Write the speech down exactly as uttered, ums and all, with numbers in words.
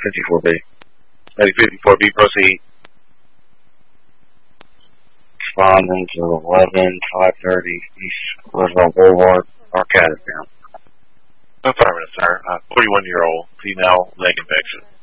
fifty-four B. Hey, fifty-four B, proceed. Responding to eleven five thirty East Roosevelt Boulevard, Arcadistown. Affirmative, sir. Uh, forty-one-year-old female leg infection.